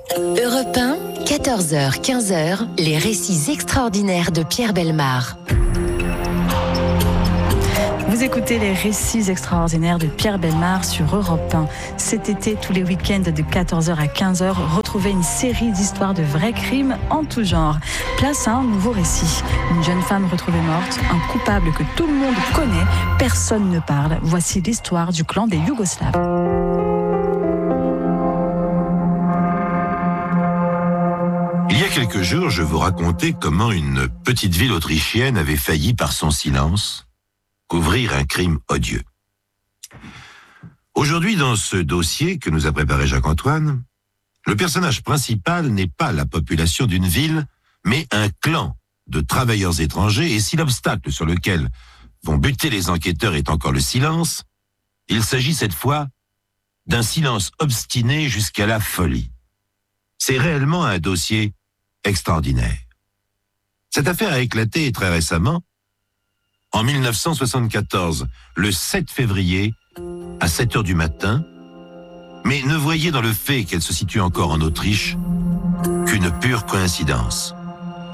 Europe 1, 14h, 15h, les récits extraordinaires de Pierre Bellemare. Vous écoutez les récits extraordinaires de Pierre Bellemare sur Europe 1. Cet été, tous les week-ends de 14h à 15h, retrouvez une série d'histoires de vrais crimes en tout genre. Place à un nouveau récit. Une jeune femme retrouvée morte, un coupable que tout le monde connaît, personne ne parle. Voici l'histoire du clan des Yougoslaves. Il y a quelques jours, je vous racontais comment une petite ville autrichienne avait failli, par son silence, couvrir un crime odieux. Aujourd'hui, dans ce dossier que nous a préparé Jacques-Antoine, le personnage principal n'est pas la population d'une ville, mais un clan de travailleurs étrangers, et si l'obstacle sur lequel vont buter les enquêteurs est encore le silence, il s'agit cette fois d'un silence obstiné jusqu'à la folie. C'est réellement un dossier extraordinaire. Cette affaire a éclaté très récemment, en 1974, le 7 février, à 7h du matin, mais ne voyez dans le fait qu'elle se situe encore en Autriche qu'une pure coïncidence.